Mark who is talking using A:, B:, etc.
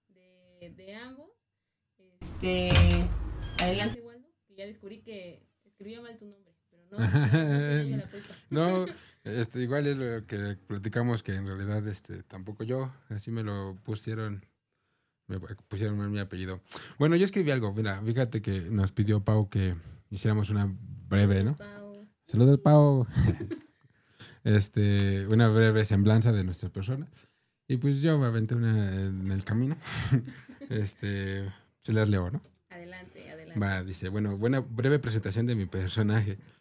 A: de ambos. Este, adelante, Waldo, que ya descubrí que escribía mal tu nombre, pero no tenía yo la culpa.
B: No, igual es lo que platicamos que en realidad tampoco yo, así me pusieron mal mi apellido. Bueno, yo escribí algo, mira, fíjate que nos pidió Pau que hiciéramos una breve,
A: Saludos,
B: ¿no?
A: Pau.
B: Saludos, Pau. Una breve semblanza de nuestra persona. Y pues yo me aventé una en el camino. Se las leo, ¿no?
A: Adelante,
B: Va,
A: adelante.
B: dice, bueno, buena breve presentación de mi personaje.